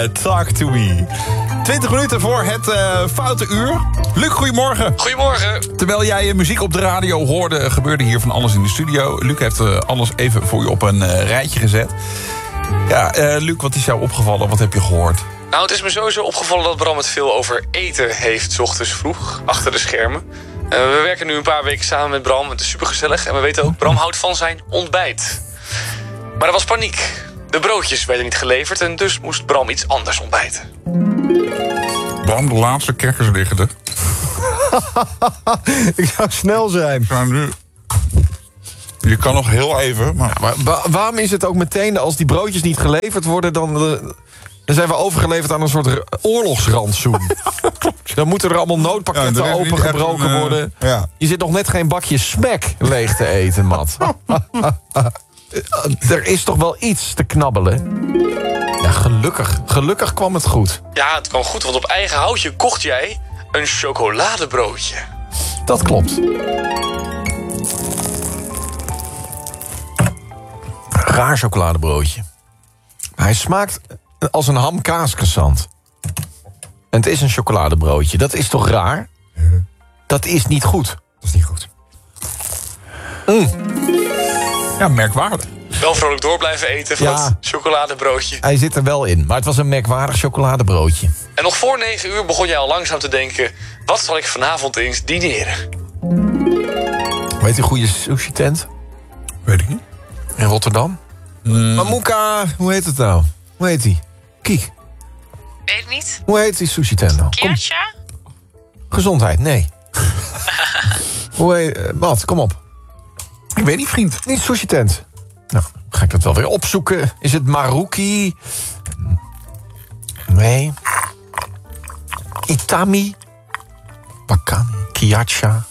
Talk to me. 20 minuten voor het foute uur. Luc, goedemorgen. Goedemorgen. Terwijl jij muziek op de radio hoorde, gebeurde hier van alles in de studio. Luc heeft alles even voor je op een rijtje gezet. Ja, Luc, wat is jou opgevallen? Wat heb je gehoord? Nou, het is me sowieso opgevallen dat Bram het veel over eten heeft 's ochtends vroeg, achter de schermen. We werken nu een paar weken samen met Bram. Het is supergezellig. En we weten ook, Bram houdt van zijn ontbijt. Maar er was paniek. De broodjes werden niet geleverd en dus moest Bram iets anders ontbijten. Bram, de laatste kerkers liggen er. Ik zou snel zijn. Je kan nog heel even, maar... Ja, maar waarom is het ook meteen, als die broodjes niet geleverd worden, dan zijn we overgeleverd aan een soort oorlogsrantsoen. Dan moeten er allemaal noodpakketten opengebroken worden. Ja. Je zit nog net geen bakje smack leeg te eten, Mat. Er is toch wel iets te knabbelen? Ja, gelukkig kwam het goed. Ja, het kwam goed, want op eigen houtje kocht jij een chocoladebroodje. Dat klopt. Raar chocoladebroodje. Hij smaakt als een ham-kaascroissant. En het is een chocoladebroodje. Dat is toch raar? Dat is niet goed. Dat is niet goed. Ja, merkwaardig. Wel vrolijk door blijven eten van het chocoladebroodje. Hij zit er wel in, maar het was een merkwaardig chocoladebroodje. En nog voor 9 uur begon jij al langzaam te denken, wat zal ik vanavond eens dineren? Weet je een goede sushi-tent? Weet ik niet. In Rotterdam? Mamuka, hoe heet het nou? Hoe heet die? Kiek. Weet ik niet. Hoe heet die sushi-tent nou? Kiatja? Gezondheid, nee. Hoe heet... Wat, kom op. Ik weet niet, vriend. Niet sushi-tent. Nou, ga ik dat wel weer opzoeken. Is het Maruki? Nee. Itami? Wakami? Kiacha?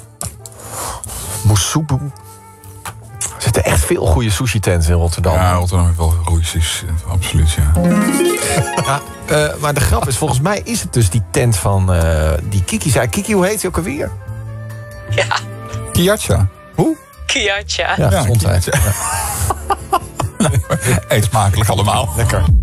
Musubu? Er zitten echt veel goede sushi-tents in Rotterdam. Ja, Rotterdam heeft wel goede sushi, absoluut, ja. Ja, maar de grap is, volgens mij is het dus die tent van die Kiki zei. Kiki, hoe heet hij ook alweer? Ja, Kiatja. Hoe? Kiatja. Ja, gezondheid. Eet smakelijk allemaal. Lekker.